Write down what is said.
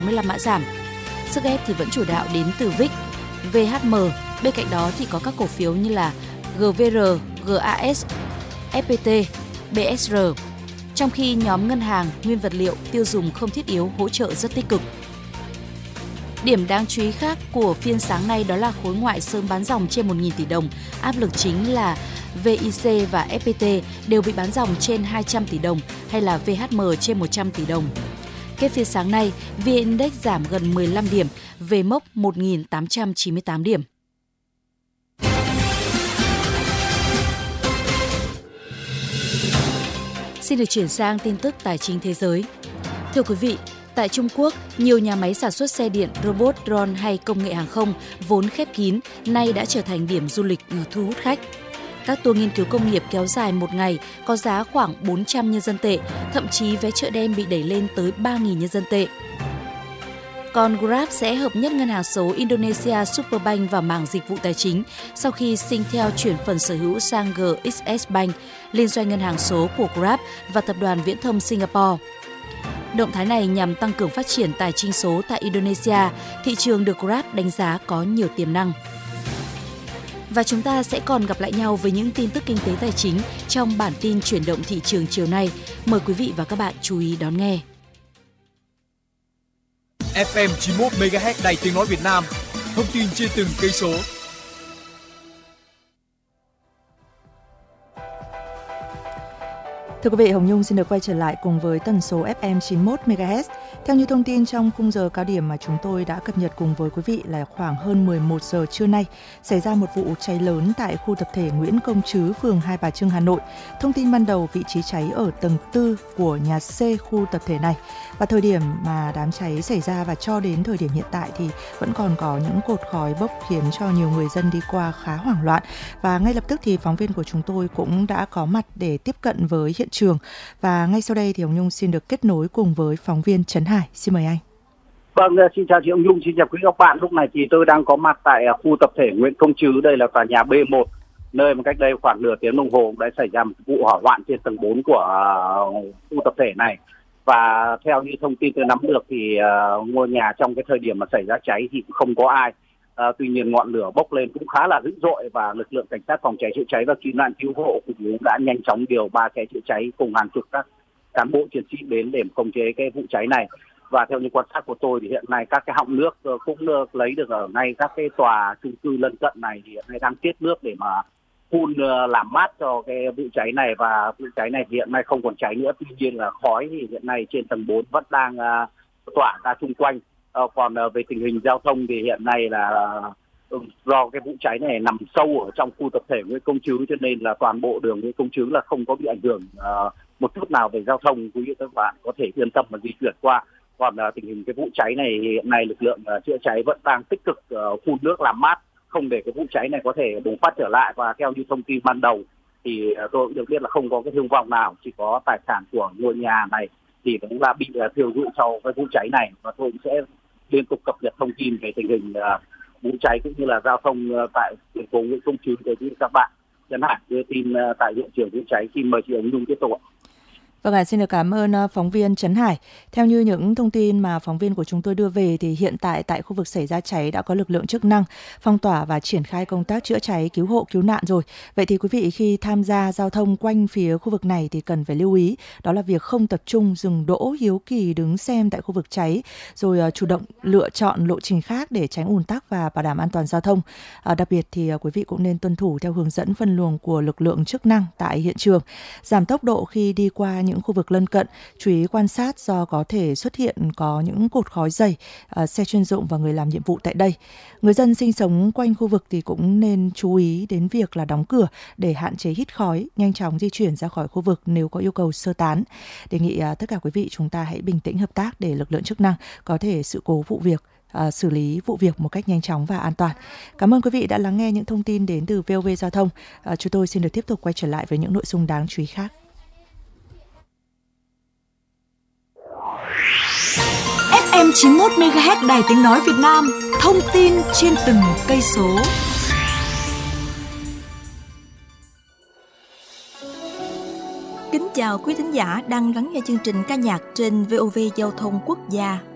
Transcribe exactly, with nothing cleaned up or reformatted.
mươi lăm mã giảm. Sức ép thì vẫn chủ đạo đến từ vê i xê, vê hát em. Bên cạnh đó thì có các cổ phiếu như là giê vê rờ, giê a ét, ép pê tê, bê ét rờ. Trong khi nhóm ngân hàng, nguyên vật liệu, tiêu dùng không thiết yếu hỗ trợ rất tích cực. Điểm đáng chú ý khác của phiên sáng nay đó là khối ngoại sớm bán dòng trên một nghìn tỷ đồng. Áp lực chính là vê i xê và ép pê tê đều bị bán dòng trên hai trăm tỷ đồng hay là vê hát em trên một trăm tỷ đồng. Kết phiên sáng nay, vê en-Index giảm gần mười lăm điểm về mốc một nghìn tám trăm chín mươi tám điểm. Xin được chuyển sang tin tức tài chính thế giới. Thưa quý vị, tại Trung Quốc, nhiều nhà máy sản xuất xe điện, robot, drone hay công nghệ hàng không vốn khép kín nay đã trở thành điểm du lịch thu hút khách. Các tour nghiên cứu công nghiệp kéo dài một ngày có giá khoảng bốn trăm nhân dân tệ, thậm chí vé chợ đêm bị đẩy lên tới ba nghìn nhân dân tệ. Còn Grab sẽ hợp nhất ngân hàng số Indonesia Superbank vào mảng dịch vụ tài chính sau khi Singtel chuyển phần sở hữu sang giê ích ét Bank, liên doanh ngân hàng số của Grab và tập đoàn viễn thông Singapore. Động thái này nhằm tăng cường phát triển tài chính số tại Indonesia, thị trường được Grab đánh giá có nhiều tiềm năng. Và chúng ta sẽ còn gặp lại nhau với những tin tức kinh tế tài chính trong bản tin chuyển động thị trường chiều nay. Mời quý vị và các bạn chú ý đón nghe. ép em chín mươi mốt mê ga héc Đài Tiếng nói Việt Nam, thông tin trên từng cây số. Thưa quý vị, Hồng Nhung xin được quay trở lại cùng với tần số ép em chín mươi mốt mê ga héc. Theo như thông tin trong khung giờ cao điểm mà chúng tôi đã cập nhật cùng với quý vị là khoảng hơn mười một giờ trưa nay, xảy ra một vụ cháy lớn tại khu tập thể Nguyễn Công Trứ, phường Hai Bà Trưng, Hà Nội. Thông tin ban đầu, vị trí cháy ở tầng tư của nhà C khu tập thể này. Và thời điểm mà đám cháy xảy ra và cho đến thời điểm hiện tại thì vẫn còn có những cột khói bốc khiến cho nhiều người dân đi qua khá hoảng loạn. Và ngay lập tức thì phóng viên của chúng tôi cũng đã có mặt để tiếp cận với hiện trường. Và ngay sau đây thì Hồng Nhung xin được kết nối cùng với phóng viên Trấn Hải. Xin mời anh. Vâng, xin chào chị Hồng Nhung, xin chào quý các bạn. Lúc này thì tôi đang có mặt tại khu tập thể Nguyễn Công Trứ, đây là tòa nhà B một, nơi mà cách đây khoảng nửa tiếng đồng hồ đã xảy ra một vụ hỏa hoạn trên tầng bốn của khu tập thể này. Và theo như thông tin tôi nắm được thì uh, ngôi nhà trong cái thời điểm mà xảy ra cháy thì cũng không có ai. Uh, tuy nhiên ngọn lửa bốc lên cũng khá là dữ dội và lực lượng cảnh sát phòng cháy chữa cháy và cứu nạn cứu hộ cũng đã nhanh chóng điều ba xe chữa cháy cùng hàng chục các cán bộ chiến sĩ đến để khống chế cái vụ cháy này. Và theo như quan sát của tôi thì hiện nay các cái họng nước cũng được lấy được ở ngay các cái tòa chung cư lân cận này thì hiện nay đang tiết nước để mà phun làm mát cho cái vụ cháy này. Và vụ cháy này thì hiện nay không còn cháy nữa, tuy nhiên là khói thì hiện nay trên tầng bốn vẫn đang uh, tỏa ra xung quanh. Uh, còn uh, về tình hình giao thông thì hiện nay là uh, do cái vụ cháy này nằm sâu ở trong khu tập thể Nguyễn Công Trứ cho nên là toàn bộ đường Nguyễn Công Trứ là không có bị ảnh hưởng uh, một chút nào về giao thông. Quý vị các bạn có thể yên tâm mà di chuyển qua. Còn uh, tình hình cái vụ cháy này hiện nay lực lượng uh, chữa cháy vẫn đang tích cực uh, phun nước làm mát, không để cái vụ cháy này có thể bùng phát trở lại. Và theo như thông tin ban đầu thì uh, tôi cũng được biết là không có cái thương vong nào, chỉ có tài sản của ngôi nhà này thì cũng là bị uh, thiêu rụi sau cái vụ cháy này. Và tôi cũng sẽ liên tục cập nhật thông tin về tình hình uh, vụ cháy cũng như là giao thông uh, tại thành phố Nguyễn Công Trứ để các bạn. Trấn Hải đưa tin uh, tại hiện trường vụ cháy. Xin mời chị Hồng Nhung tiếp tục ạ. Vâng ạ, xin được cảm ơn phóng viên Trấn Hải. Theo như những thông tin mà phóng viên của chúng tôi đưa về thì hiện tại tại khu vực xảy ra cháy đã có lực lượng chức năng phong tỏa và triển khai công tác chữa cháy, cứu hộ, cứu nạn rồi. Vậy thì quý vị khi tham gia giao thông quanh phía khu vực này thì cần phải lưu ý, đó là việc không tập trung dừng đỗ hiếu kỳ đứng xem tại khu vực cháy, rồi chủ động lựa chọn lộ trình khác để tránh ùn tắc và bảo đảm an toàn giao thông. À, đặc biệt thì quý vị cũng nên tuân thủ theo hướng dẫn phân luồng của lực lượng chức năng tại hiện trường, giảm tốc độ khi đi qua những khu vực lân cận, chú ý quan sát do có thể xuất hiện có những cột khói dày, uh, xe chuyên dụng và người làm nhiệm vụ tại đây. Người dân sinh sống quanh khu vực thì cũng nên chú ý đến việc là đóng cửa để hạn chế hít khói, nhanh chóng di chuyển ra khỏi khu vực nếu có yêu cầu sơ tán. Đề nghị uh, tất cả quý vị chúng ta hãy bình tĩnh hợp tác để lực lượng chức năng có thể sự cố vụ việc, uh, xử lý vụ việc một cách nhanh chóng và an toàn. Cảm ơn quý vị đã lắng nghe những thông tin đến từ vê o vê Giao thông. Uh, chúng tôi xin được tiếp tục quay trở lại với những nội dung đáng chú ý khác. ép em chín mươi mốt mê ga héc Đài Tiếng nói Việt Nam, thông tin trên từng cây số. Kính chào quý thính giả đang lắng nghe chương trình ca nhạc trên vê o vê Giao thông Quốc gia.